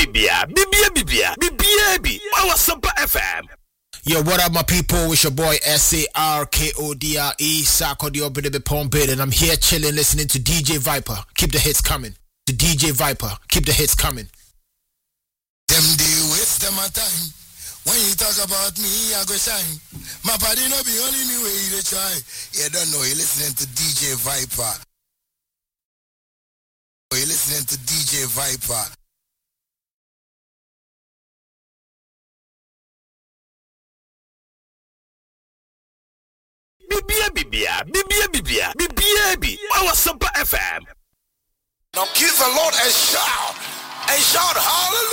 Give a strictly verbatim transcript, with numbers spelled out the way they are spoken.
bibia, bibia, bibia, bibia, bi. Our Super F M. Yo, what up, my people? It's your boy S A R K O D R E, Sako the Obede Pompid, and I'm here chilling, listening to D J Viper. Keep the hits coming. To D J Viper, keep the hits coming. Them they waste them my time. When you talk about me, I go shine. My body no be only me way they try. You don't know, you listening to D J Viper. You listening to D J Viper. Bibia, bibia, bibia, bibia, bibia, bi. Our Super F M. Now give the Lord a shout. A shout, hallelujah.